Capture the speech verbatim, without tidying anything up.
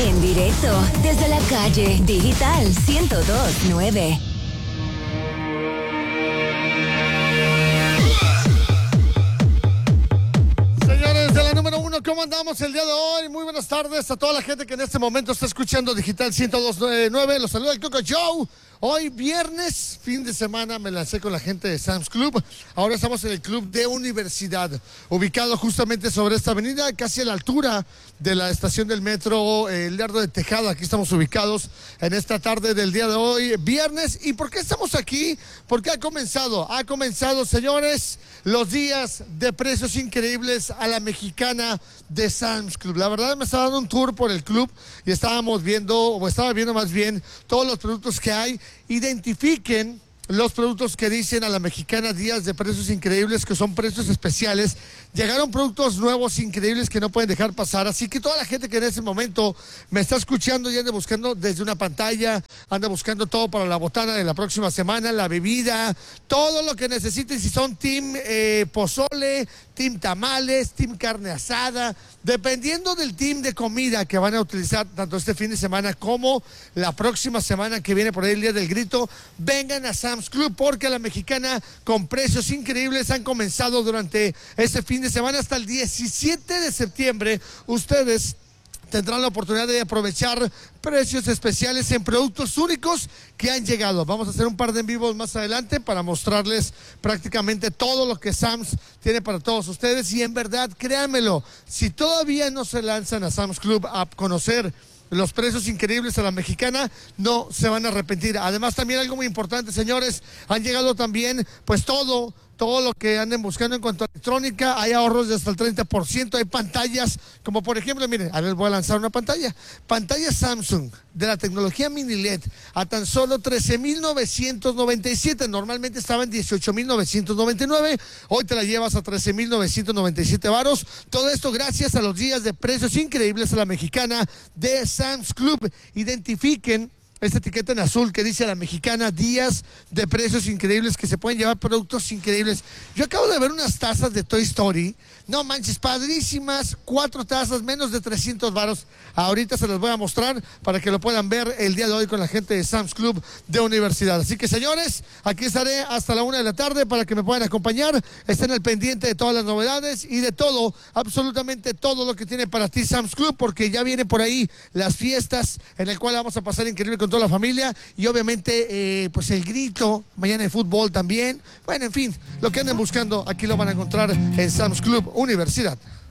En directo desde la calle Digital ciento dos punto nueve. Señores de la número uno, ¿cómo andamos el día de hoy? Muy buenas tardes a toda la gente que en este momento está escuchando Digital ciento dos punto nueve. Los saluda el Coco Joe. Hoy viernes, fin de semana, me lancé con la gente de Sam's Club. Ahora estamos en el Club de Universidad, ubicado justamente sobre esta avenida, casi a la altura de la estación del metro eh, Lerdo de Tejada. Aquí estamos ubicados en esta tarde del día de hoy, viernes. ¿Y por qué estamos aquí? Porque ha comenzado, ha comenzado, señores, los días de precios increíbles a la mexicana de Sam's Club. La verdad me estaba dando un tour por el club y estábamos viendo, o estaba viendo más bien, todos los productos que hay. Identifiquen los productos que dicen a la mexicana días de precios increíbles, que son precios especiales. Llegaron productos nuevos increíbles que no pueden dejar pasar, así que toda la gente que en ese momento me está escuchando y anda buscando desde una pantalla, anda buscando todo para la botana de la próxima semana, la bebida, todo lo que necesiten, si son team eh, pozole, team tamales, team carne asada, dependiendo del team de comida que van a utilizar tanto este fin de semana como la próxima semana que viene por ahí el Día del Grito, vengan a Sam's Club, porque a la mexicana con precios increíbles han comenzado durante este fin de semana hasta el diecisiete de septiembre. Ustedes tendrán la oportunidad de aprovechar precios especiales en productos únicos que han llegado. Vamos a hacer un par de en vivos más adelante para mostrarles prácticamente todo lo que Sam's tiene para todos ustedes. Y en verdad, créanmelo, si todavía no se lanzan a Sam's Club a conocer los precios increíbles a la mexicana, no se van a arrepentir. Además, también algo muy importante, señores, han llegado también, pues todo, todo lo que anden buscando en cuanto a electrónica. Hay ahorros de hasta el treinta por ciento, hay pantallas, como por ejemplo, miren, a ver, les voy a lanzar una pantalla. Pantalla Samsung de la tecnología mini L E D a tan solo trece mil novecientos noventa y siete. Normalmente estaba en dieciocho mil novecientos noventa y nueve. Hoy te la llevas a trece mil novecientos noventa y siete varos. Todo esto gracias a los días de precios increíbles a la mexicana de Sam's Club. Identifiquen esta etiqueta en azul que dice a la mexicana días de precios increíbles, que se pueden llevar productos increíbles. Yo acabo de ver unas tazas de Toy Story, no manches, padrísimas, cuatro tazas, menos de trescientos varos. Ahorita se los voy a mostrar para que lo puedan ver el día de hoy con la gente de Sam's Club de Universidad. Así que, señores, aquí estaré hasta la una de la tarde para que me puedan acompañar. Estén al pendiente de todas las novedades y de todo, absolutamente todo lo que tiene para ti Sam's Club, porque ya viene por ahí las fiestas en el cual vamos a pasar increíble con toda la familia, y obviamente eh, pues el grito, mañana el fútbol también. Bueno, en fin, lo que anden buscando aquí lo van a encontrar en Sam's Club Universidad.